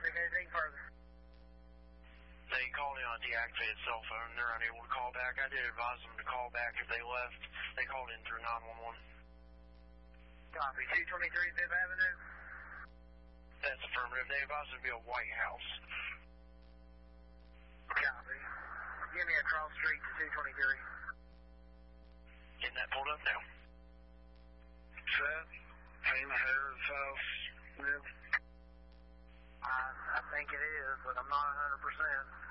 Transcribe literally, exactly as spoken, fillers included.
take anything further. They called in on a deactivated cell phone. They're unable to call back. I did advise them to call back if they left. They called in through nine one one. Copy. two twenty-three Fifth Avenue? That's affirmative. They advised it to be a White House. Copy. Give me a cross street to two twenty-three. Getting that pulled up now. Set. Payne Harris House. Yeah. I, I think it is, but I'm not one hundred percent.